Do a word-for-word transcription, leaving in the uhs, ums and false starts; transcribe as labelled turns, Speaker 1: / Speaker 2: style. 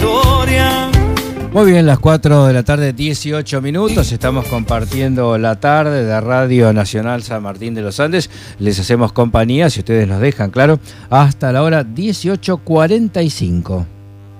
Speaker 1: historia.
Speaker 2: Muy bien, las cuatro de la tarde, dieciocho minutos. Estamos compartiendo la tarde de Radio Nacional San Martín de los Andes. Les hacemos compañía, si ustedes nos dejan, claro, hasta la hora dieciocho cuarenta y cinco.